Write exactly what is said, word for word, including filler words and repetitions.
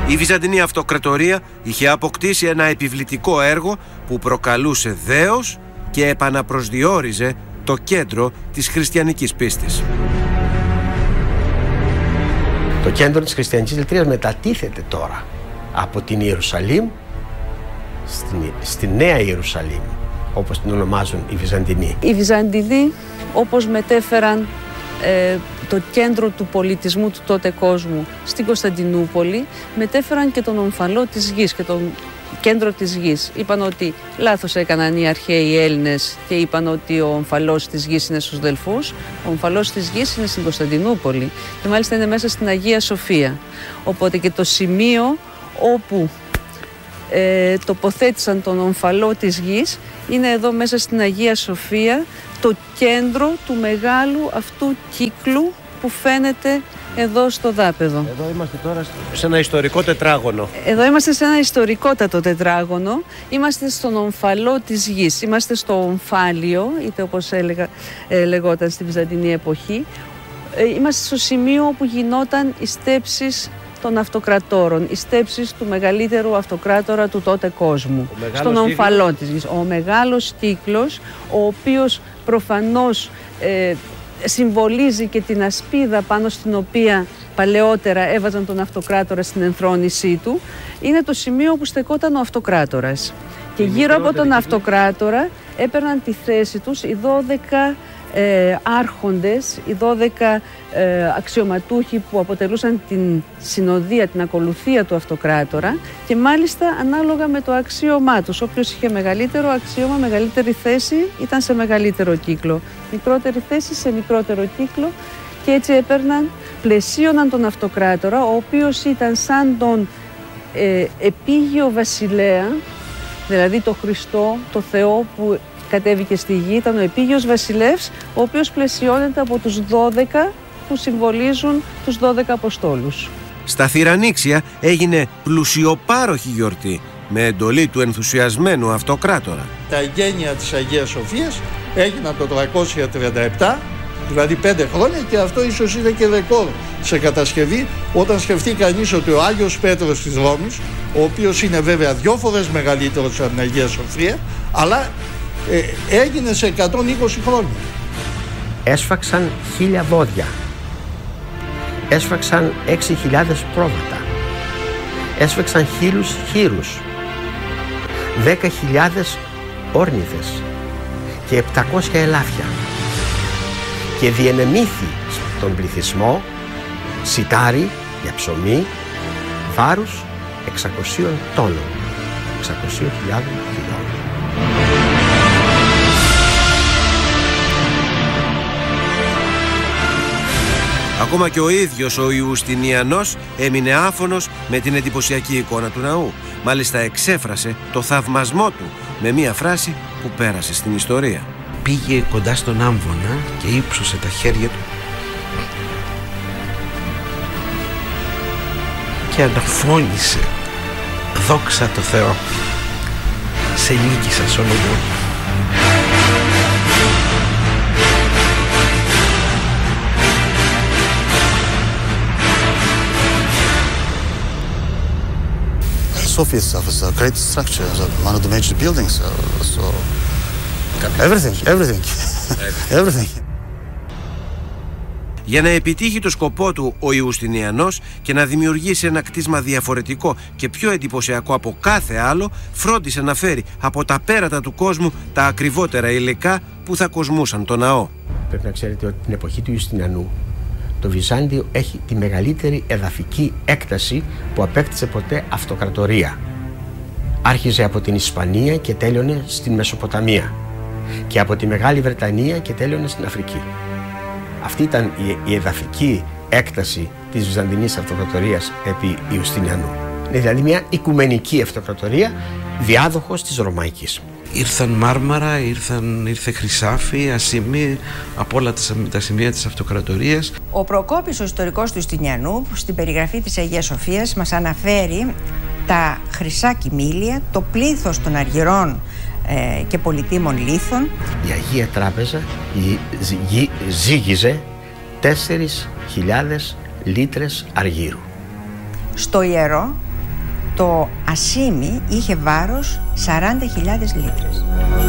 Η Βυζαντινή Αυτοκρατορία είχε αποκτήσει ένα επιβλητικό έργο που προκαλούσε δέος και επαναπροσδιόριζε το κέντρο της χριστιανικής πίστης. Το κέντρο της χριστιανικής λατρείας μετατίθεται τώρα από την Ιερουσαλήμ στην, στη Νέα Ιερουσαλήμ, όπως την ονομάζουν οι Βυζαντινοί. Οι Βυζαντινοί, όπως μετέφεραν ε, το κέντρο του πολιτισμού του τότε κόσμου στην Κωνσταντινούπολη, μετέφεραν και τον ομφαλό της γης και τον κέντρο της γης. Είπαν ότι λάθος έκαναν οι αρχαίοι Έλληνες και είπαν ότι ο ομφαλός της γης είναι στους Δελφούς. Ο ομφαλός της γης είναι στην Κωνσταντινούπολη και μάλιστα είναι μέσα στην Αγία Σοφία. Οπότε και το σημείο όπου ε, τοποθέτησαν τον ομφαλό της γης είναι εδώ μέσα στην Αγία Σοφία, το κέντρο του μεγάλου αυτού κύκλου που φαίνεται εδώ στο δάπεδο. Εδώ είμαστε τώρα σε ένα ιστορικό τετράγωνο. Εδώ είμαστε σε ένα ιστορικότατο τετράγωνο. Είμαστε στον ομφαλό της γης. Είμαστε στο ομφάλιο, είτε όπως έλεγα, ε, λεγόταν στη Βυζαντινή εποχή. Ε, είμαστε στο σημείο όπου γινόταν οι στέψεις των αυτοκρατόρων, οι στέψεις του μεγαλύτερου αυτοκράτορα του τότε κόσμου. Στον ομφαλό της γης. Ο μεγάλος κύκλος, ο οποίος προφανώς ε, συμβολίζει και την ασπίδα πάνω στην οποία παλαιότερα έβαζαν τον αυτοκράτορα στην ενθρόνησή του, είναι το σημείο όπου στεκόταν ο αυτοκράτορας. Και γύρω από τον αυτοκράτορα έπαιρναν τη θέση τους οι δώδεκα ε, άρχοντες, οι δώδεκα ε, αξιωματούχοι που αποτελούσαν την συνοδεία, την ακολουθία του αυτοκράτορα και μάλιστα ανάλογα με το αξίωμά τους. Όποιος είχε μεγαλύτερο αξίωμα, μεγαλύτερη θέση ήταν σε μεγαλύτερο κύκλο, μικρότερη θέση σε μικρότερο κύκλο και έτσι έπαιρναν, πλαισίωναν τον αυτοκράτορα, ο οποίος ήταν σαν τον ε, επίγειο βασιλέα, δηλαδή το Χριστό, το Θεό που κατέβηκε στη γη, ήταν ο επίγειος βασιλεύς, ο οποίος πλαισιώνεται από τους δώδεκα που συμβολίζουν τους δώδεκα Αποστόλους. Στα Θηρανίξια έγινε πλουσιοπάροχη γιορτή με εντολή του ενθουσιασμένου αυτοκράτορα. Τα εγγένεια της Αγίας Σοφίας έγιναν το τριακόσια τριάντα επτά, δηλαδή πέντε χρόνια, και αυτό ίσως είναι και ρεκόρ σε κατασκευή, όταν σκεφτεί κανείς ότι ο Άγιος Πέτρος της Ρώμης, ο οποίος είναι βέβαια δυο φορές μεγαλύτερος από την Αγία Σοφία, αλλά ε, έγινε σε εκατόν είκοσι χρόνια. Έσφαξαν χίλια βόδια, έσφαξαν έξι χιλιάδες πρόβατα, έσφαξαν χίλιους χείρους, δέκα χιλιάδες όρνηθες και επτακόσια ελάφια και διενεμήθη στον πληθυσμό σιτάρι για ψωμί βάρους εξακοσίων τόνων, εξακόσιες χιλιάδες κιλών. Ακόμα και ο ίδιος ο Ιουστινιανός έμεινε άφωνος με την εντυπωσιακή εικόνα του ναού. Μάλιστα εξέφρασε το θαυμασμό του με μία φράση που πέρασε στην ιστορία. Πήγε κοντά στον άμβονα και ύψωσε τα χέρια του και αναφώνησε: «Δόξα τω Θεώ, σε νίκησα Σολομών». Sophia itself is a great structure, one of the major buildings, so, so everything, everything, everything. Για να επιτύχει το σκοπό του ο Ιουστινιανός και να δημιουργήσει ένα κτίσμα διαφορετικό και πιο εντυπωσιακό από κάθε άλλο, φρόντισε να φέρει από τα πέρατα του κόσμου τα ακριβότερα υλικά που θα κοσμούσαν το ναό. Πρέπει να ξέρετε ότι την εποχή του Ιουστινιανού το Βυζάντιο έχει τη μεγαλύτερη εδαφική έκταση που απέκτησε ποτέ αυτοκρατορία. Άρχιζε από την Ισπανία και τέλειωνε στην Μεσοποταμία και από τη Μεγάλη Βρετανία και τέλειωνε στην Αφρική. Αυτή ήταν η εδαφική έκταση της Βυζαντινής Αυτοκρατορίας επί Ιουστινιανού. Είναι δηλαδή μια οικουμενική αυτοκρατορία, διάδοχος της Ρωμαϊκής. Ήρθαν μάρμαρα, ήρθαν, ήρθε χρυσάφι, ασημί από όλα τα σημεία της αυτοκρατορίας. Ο Προκόπης, ο ιστορικός του Ιουστινιανού, στην περιγραφή της Αγίας Σοφίας μας αναφέρει τα χρυσά κοιμήλια, το πλήθος των αργυρών ε, και πολυτίμων λίθων. Η Αγία Τράπεζα ζύγιζε τέσσερις χιλιάδες λίτρες αργύρου. Στο ιερό το ασίμι είχε βάρος σαράντα χιλιάδες λίτρες.